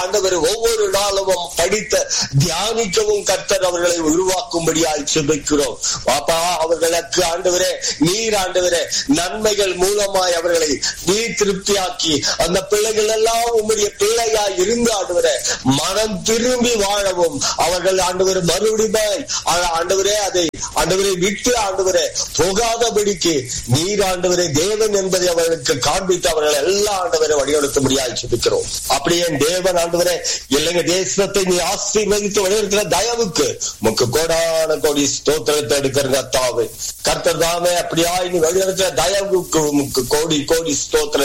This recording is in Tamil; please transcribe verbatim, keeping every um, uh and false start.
ஆண்டவர் ஒவ்வொரு நாளும் படித்த தியானிக்கவும் கர்த்தர் அவர்களை உருவாக்கும்படியாய் செபிக்கிறோம். பாப்பா, அவர்களுக்கு ஆண்டவரே நீர் ஆண்டவரே நன்மைகள் மூலமாய் அவர்களை நீர் திருப்தியாக்கி அந்த பிள்ளைகள் எல்லாம் உம்முடைய பிள்ளையாய் இருந்து ஆண்டவரே மனம் திரும்பி வாழவும் அவர்கள் ஆண்டவர் மறுபடியும் ஆண்டவரே அதை ஆண்டவரை விட்டு ஆண்டவரே போகாதபடிக்கு நீர் ஆண்டவரே தேவன் என்பதை அவர்களுக்கு காண்பித்து அவர்கள் எல்லா ஆண்டவரை வழிநடத்த முடியாது செபிக்கிறோம். அப்படியே தேவன் ஆண்டவரே இல்லைங்க தேசத்தை நீ ஆசீர்வதித்து வழிநடத்துகிற தயவுக்கு உமக்கு கோடான கோடி ஸ்தோத்திரத்தை எடுக்கிற கர்த்தாவே, கர்த்தர் தாமே அப்படியா நீ வழிநடத்துகிற தயவுக்கு உமக்கு கோடி கோடி ஸ்தோத்திரம்